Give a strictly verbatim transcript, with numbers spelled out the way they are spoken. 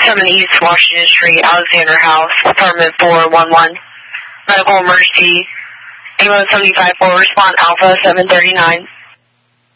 seven East Washington Street, Alexander House, apartment four one one. Medical emergency. Ambulance seventy-five four, respond Alpha seven thirty-nine.